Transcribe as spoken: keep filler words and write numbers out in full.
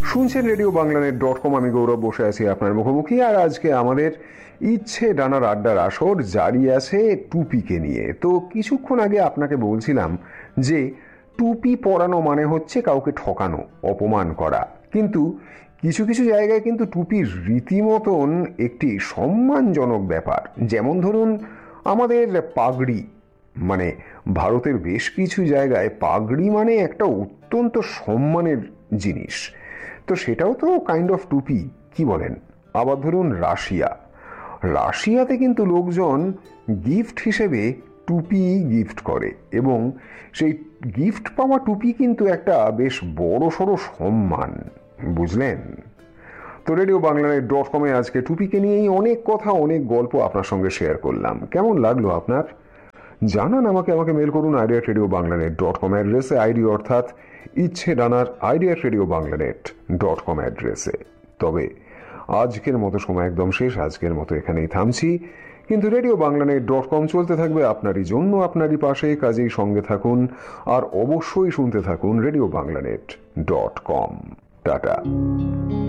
শুনছেন radio বাংলানেট dot com. আমি গৌরব বসে আছি আপনার মুখোমুখি। আর আজকে আমাদের ইচ্ছে ডানার আড্ডার আসর জারি আছে টুপিকে নিয়ে। তো কিছুক্ষণ আগে আপনাকে বলছিলাম যে টুপি পরানো মানে হচ্ছে কাউকে ঠকানো, অপমান করা। কিন্তু কিছু কিছু জায়গায় কিন্তু টুপির রীতিমতন একটি সম্মানজনক ব্যাপার। যেমন ধরুন আমাদের পাগড়ি, মানে ভারতের বেশ কিছু জায়গায় পাগড়ি মানে একটা অত্যন্ত সম্মানের জিনিস। তো সেটাও তো কাইন্ড অফ টুপি, কি বলেন? আবার ধরুন রাশিয়া, রাশিয়াতে কিন্তু লোকজন গিফট হিসেবে টুপি গিফট করে, এবং সেই গিফট পাওয়া টুপি কিন্তু একটা বেশ বড় সড়ো সম্মান, বুঝলেন? তো রেডিও বাংলানেট ডট কমে আজকে টুপিকে নিয়েই অনেক কথা, অনেক গল্প আপনার সঙ্গে শেয়ার করলাম। কেমন লাগলো আপনার? জানান আমাকে। আমাকে মেল করুন আইডিয়া রেডিও বাংলানেট ডট কম অ্যাড্রেসে, আইডি অর্থাৎ ইচ্ছে ডানার আইডিয়া রেডিও বাংলানেট ডট কম অ্যাড্রেসে। তবে আজকের মতো সময় একদম শেষ, আজকের মতো এখানেই থামছি। কিন্তু রেডিও বাংলানেট ডট কম চলতে থাকবে আপনারই জন্য, আপনারই পাশে। কাজেই সঙ্গে থাকুন আর অবশ্যই শুনতে থাকুন রেডিও বাংলানেট ডট কম। টাটা।